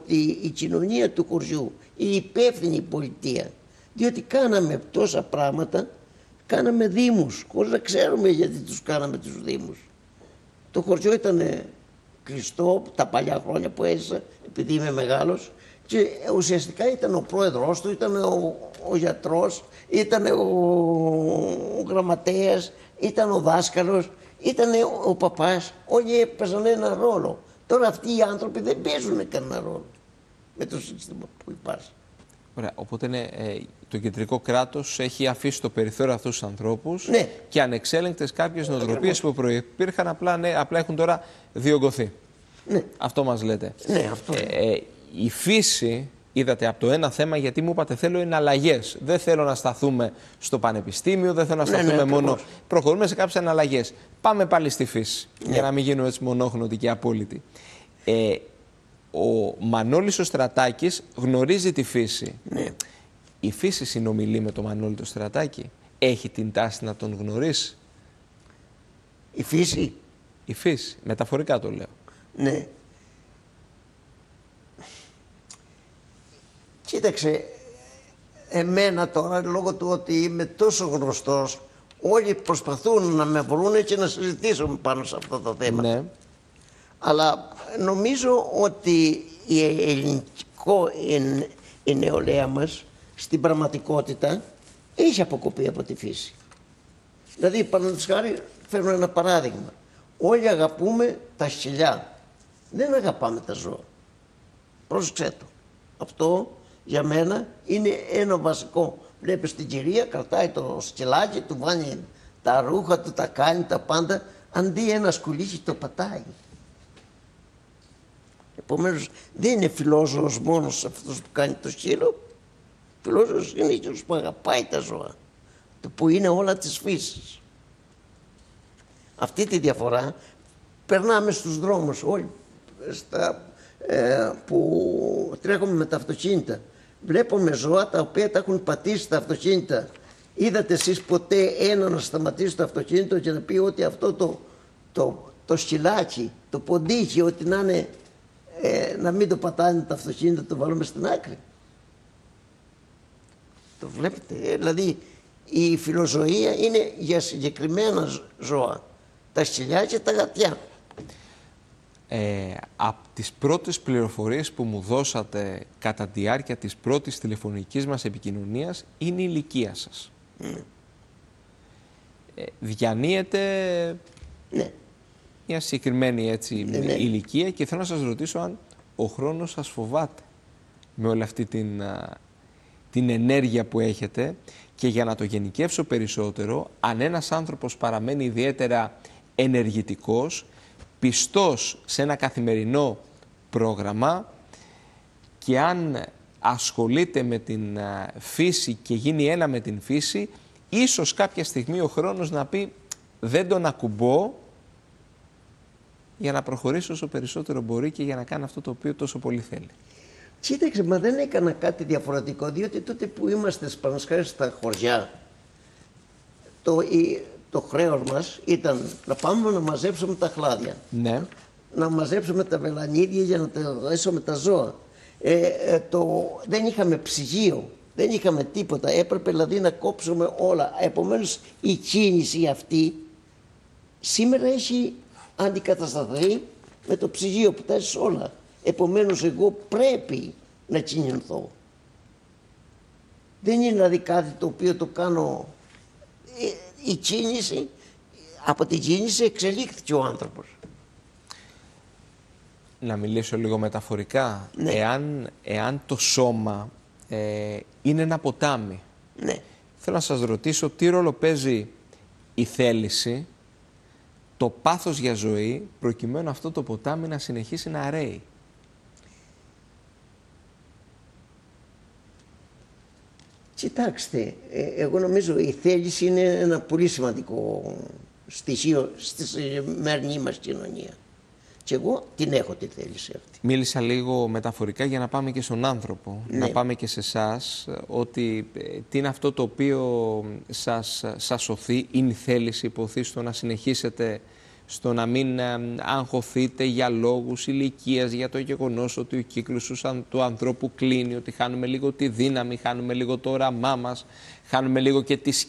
ότι η κοινωνία του χωριού, η υπεύθυνη πολιτεία, διότι κάναμε τόσα πράγματα, κάναμε δήμους, χωρίς να ξέρουμε γιατί τους κάναμε τους δήμους. Το χωριό ήταν κλειστό τα παλιά χρόνια που έζησα, επειδή είμαι μεγάλος, και ουσιαστικά ήταν ο πρόεδρος του, ήταν ο γιατρός, ήταν ο γραμματέας, ήταν ο δάσκαλος, ήταν ο παπάς, όλοι έπαιζαν ένα ρόλο. Τώρα αυτοί οι άνθρωποι δεν παίζουν κανένα ρόλο με το σύστημα που υπάρχει. Ωραία, οπότε το κεντρικό κράτος έχει αφήσει το περιθώριο αυτούς τους ανθρώπους, ναι, και ανεξέλεγκτες κάποιες νοοτροπίες που προϋπήρχαν απλά έχουν τώρα διωγγωθεί. Ναι. Αυτό μας λέτε. Ναι, αυτό. Η φύση, είδατε, από το ένα θέμα, γιατί μου είπατε θέλω εναλλαγές. Δεν θέλω να σταθούμε στο πανεπιστήμιο, δεν θέλω να σταθούμε μόνο. Προχωρούμε σε κάποιες εναλλαγές. Πάμε πάλι στη φύση, για να μην γίνουμε έτσι μονόχνοτοι και απόλυτοι. Ο Μανώλης ο Στρατάκης γνωρίζει τη φύση. Ναι. Η φύση συνομιλεί με τον Μανώλη το Στρατάκη. Έχει την τάση να τον γνωρίσει. Η φύση. Η φύση. Μεταφορικά το λέω. Ναι. Κοίταξε, εμένα τώρα, λόγω του ότι είμαι τόσο γνωστός, όλοι προσπαθούν να με βρουν και να συζητήσουμε πάνω σε αυτό το θέμα. Ναι. Αλλά νομίζω ότι η νεολαία μας στην πραγματικότητα έχει αποκοπεί από τη φύση. Δηλαδή, παραδείγματος χάρη, φέρνω ένα παράδειγμα. Όλοι αγαπούμε τα σκυλιά. Δεν αγαπάμε τα ζώα. Πρόσεξε το. Αυτό για μένα είναι ένα βασικό. Βλέπεις την κυρία, κρατάει το σκυλάκι, του βάνει τα ρούχα του, τα κάνει τα πάντα, αντί ένα σκουλίκι το πατάει. Επομένως, δεν είναι φιλόζωος μόνος αυτός που κάνει το σκύλο. Φιλόζωος είναι εκείνος που αγαπάει τα ζώα, το που είναι όλα της φύσης. Αυτή τη διαφορά περνάμε στους δρόμους όλοι που τρέχουμε με τα αυτοκίνητα. Βλέπουμε ζώα τα οποία τα έχουν πατήσει τα αυτοκίνητα. Είδατε εσείς ποτέ ένα να σταματήσει το αυτοκίνητο και να πει ότι αυτό το σκυλάκι, το ποντίκι, ότι να είναι, να μην το πατάνε το αυτοκίνητο, το βάλουμε στην άκρη. Το βλέπετε, δηλαδή η φιλοζωία είναι για συγκεκριμένα ζώα. Τα σκυλιά και τα γατιά. Από τις πρώτες πληροφορίες που μου δώσατε κατά τη διάρκεια της πρώτης τηλεφωνικής μας επικοινωνίας είναι η ηλικία σας. Διανύεται μια συγκεκριμένη έτσι, ηλικία, και θέλω να σας ρωτήσω αν ο χρόνος σας φοβάται με όλη αυτή την ενέργεια που έχετε, και για να το γενικεύσω περισσότερο, αν ένας άνθρωπος παραμένει ιδιαίτερα ενεργητικός, πιστός σε ένα καθημερινό πρόγραμμα, και αν ασχολείται με την φύση και γίνει ένα με την φύση, ίσως κάποια στιγμή ο χρόνος να πει δεν τον ακουμπώ, για να προχωρήσει όσο περισσότερο μπορεί και για να κάνει αυτό το οποίο τόσο πολύ θέλει. Κοίταξε, μα δεν έκανα κάτι διαφορετικό, διότι τότε που είμαστε στα χωριά, το χρέος μας ήταν να πάμε να μαζέψουμε τα χλάδια. Ναι. Να μαζέψουμε τα βελανίδια για να τα δέσουμε τα ζώα. Δεν είχαμε ψυγείο, δεν είχαμε τίποτα. Έπρεπε δηλαδή να κόψουμε όλα. Επομένως η κίνηση αυτή σήμερα έχει αντικατασταθεί με το ψυγείο που τάζεις όλα. Επομένως εγώ πρέπει να κινηθώ. Δεν είναι δηλαδή κάτι το οποίο το κάνω. Η κίνηση, από την κίνηση εξελίχθηκε ο άνθρωπος. Να μιλήσω λίγο μεταφορικά. Ναι. Εάν το σώμα είναι ένα ποτάμι, ναι, θέλω να σας ρωτήσω τι ρόλο παίζει η θέληση, το πάθος για ζωή, προκειμένου αυτό το ποτάμι να συνεχίσει να ρέει. Κοιτάξτε, εγώ νομίζω η θέληση είναι ένα πολύ σημαντικό στοιχείο στη σημερινή μας κοινωνία. Και εγώ την έχω τη θέληση αυτή. Μίλησα λίγο μεταφορικά για να πάμε και στον άνθρωπο, Ναι. να πάμε και σε εσάς, ότι τι είναι αυτό το οποίο σας σωθεί, είναι η θέληση που οθεί στο να συνεχίσετε στο να μην αγχωθείτε για λόγους ηλικίας, για το γεγονός ότι ο κύκλος του ανθρώπου κλείνει, ότι χάνουμε λίγο τη δύναμη, χάνουμε λίγο το όραμά μας, χάνουμε λίγο και τη